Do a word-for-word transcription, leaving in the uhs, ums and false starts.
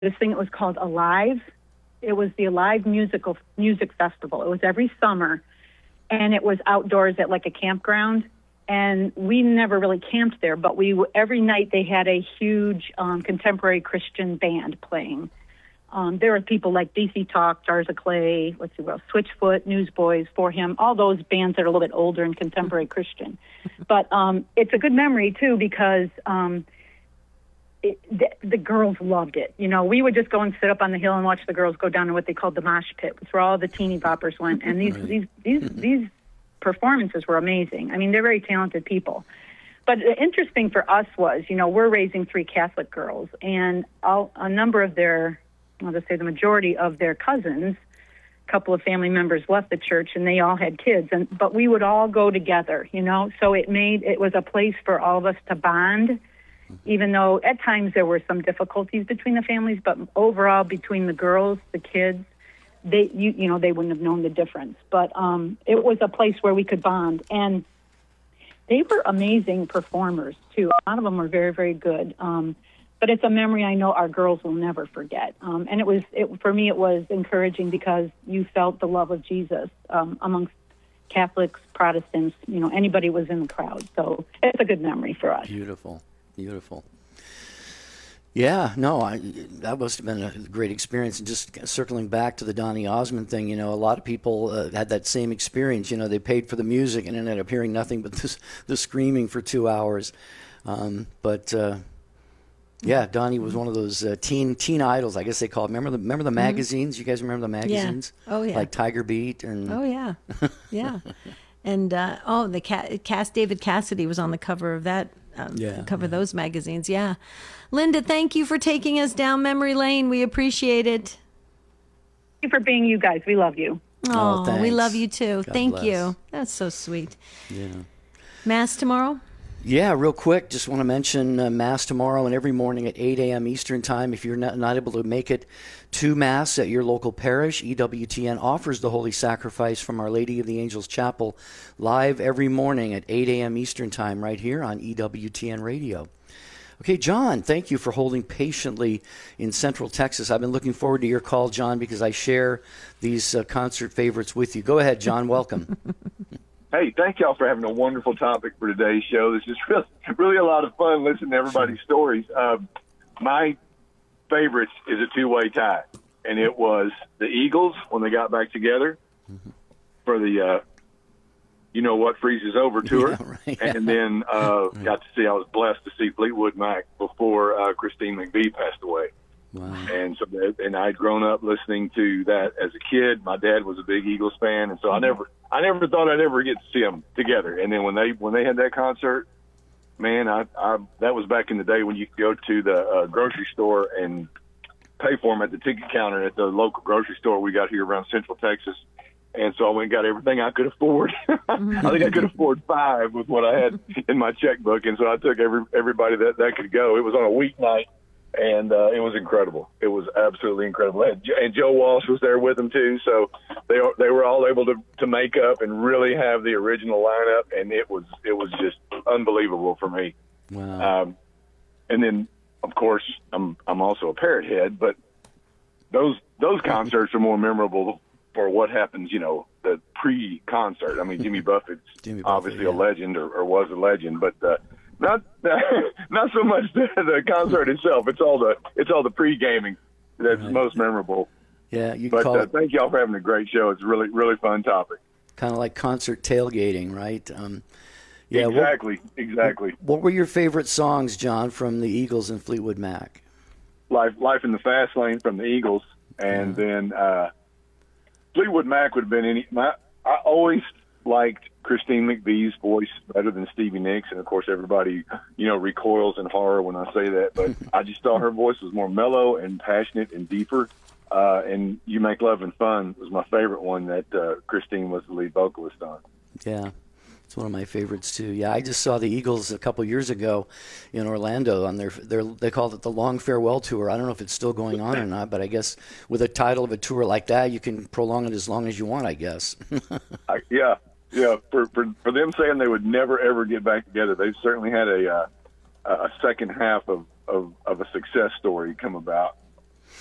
this thing that was called Alive. It was the Alive Musical Music Festival. It was every summer, and it was outdoors at like a campground. And we never really camped there, but we every night they had a huge um, contemporary Christian band playing. Um, there were people like D C Talk, Jars of Clay, let's see, well, Switchfoot, Newsboys, For Him, all those bands that are a little bit older and contemporary Christian. But um, it's a good memory, too, because um, it, the, the girls loved it. You know, we would just go and sit up on the hill and watch the girls go down to what they called the mosh pit, which where all the teeny boppers went. And these, these, these, these performances were amazing. I mean, they're very talented people. But the interesting for us was, you know, we're raising three Catholic girls, and all, a number of their, I'll just say the majority of their cousins, a couple of family members left the church, and they all had kids. And but we would all go together, you know. So it made it was a place for all of us to bond, even though at times there were some difficulties between the families. But overall, between the girls, the kids, they you you know they wouldn't have known the difference. But um, it was a place where we could bond, and they were amazing performers too. A lot of them were very very good. Um, But it's a memory I know our girls will never forget. Um, and it was, it, for me, it was encouraging because you felt the love of Jesus um, amongst Catholics, Protestants, you know, anybody was in the crowd. So it's a good memory for us. Beautiful, beautiful. Yeah, no, I, that must have been a great experience. And just circling back to the Donny Osmond thing, you know, a lot of people uh, had that same experience. You know, they paid for the music and ended up hearing nothing but this, the screaming for two hours. Um, but... Uh, Yeah, Donny was one of those uh, teen teen idols, I guess they call it. Remember the remember the magazines? Mm-hmm. You guys remember the magazines? Yeah. Oh yeah. Like Tiger Beat and. Oh yeah, yeah, and uh, oh the ca- cast David Cassidy was on the cover of that. Um, yeah. Cover yeah. those magazines. Yeah, Linda, thank you for taking us down memory lane. We appreciate it. Thank you for being you guys. We love you. Oh, oh we love you too. God thank bless. you. That's so sweet. Yeah. Mass tomorrow. Yeah, real quick, just want to mention uh, Mass tomorrow and every morning at eight a.m. Eastern Time. If you're not, not able to make it to Mass at your local parish, E W T N offers the Holy Sacrifice from Our Lady of the Angels Chapel live every morning at eight a.m. Eastern Time right here on E W T N Radio. Okay, John, thank you for holding patiently in Central Texas. I've been looking forward to your call, John, because I share these uh, concert favorites with you. Go ahead, John. Welcome. Hey, thank y'all for having a wonderful topic for today's show. This is really, really a lot of fun listening to everybody's stories. Uh, my favorites is a two-way tie, and it was the Eagles when they got back together mm-hmm. for the uh, You Know What Freezes Over tour. Yeah, right. And then uh, right. got to see, I was blessed to see Fleetwood Mac before uh, Christine McVie passed away. Wow. And so, and I'd grown up listening to that as a kid. My dad was a big Eagles fan, and so I never, I never thought I'd ever get to see them together. And then when they, when they had that concert, man, I, I that was back in the day when you could go to the uh, grocery store and pay for them at the ticket counter at the local grocery store we got here around Central Texas. And so I went and got everything I could afford. I think I could afford five with what I had in my checkbook, and so I took every everybody that that could go. It was on a weeknight. And uh, it was incredible. It was absolutely incredible. And, and Joe Walsh was there with them too, so they they were all able to, to make up and really have the original lineup, and it was it was just unbelievable for me. Wow. Um, and then, of course, I'm I'm also a Parrot head, but those those concerts are more memorable for what happens, you know, the pre-concert. I mean, Jimmy Buffett's Jimmy Buffett, obviously yeah. a legend or, or was a legend, but. Uh, Not, not so much the, the concert itself. It's all the it's all the pre-gaming that's right. most memorable. Yeah, you can but call uh, it. Thank y'all for having a great show. It's a really really fun topic. Kind of like concert tailgating, right? Um, yeah, exactly, what, exactly. What were your favorite songs, John, from the Eagles and Fleetwood Mac? Life, Life in the Fast Lane from the Eagles, and yeah. then uh, Fleetwood Mac would have been any. My, I always liked Christine McVie's voice better than Stevie Nicks, and of course everybody, you know, recoils in horror when I say that, but I just thought her voice was more mellow and passionate and deeper, uh, and You Make Love and Fun was my favorite one that uh, Christine was the lead vocalist on. Yeah, it's one of my favorites too. Yeah, I just saw the Eagles a couple years ago in Orlando on their, their they called it the Long Farewell Tour. I don't know if it's still going on or not, but I guess with a title of a tour like that, you can prolong it as long as you want, I guess. I, yeah. Yeah, for, for for them saying they would never ever get back together, they've certainly had a uh, a second half of, of, of a success story come about.